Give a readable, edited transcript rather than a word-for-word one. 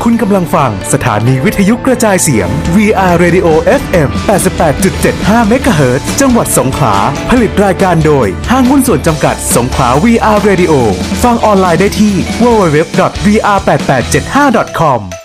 คุณกำลังฟังสถานีวิทยุกระจายเสียง VR Radio FM 88.75 MHz จังหวัดสงขลาผลิตรายการโดยห้างหุ้นส่วนจำกัดสงขลา VR Radio ฟังออนไลน์ได้ที่ www.vr8875.com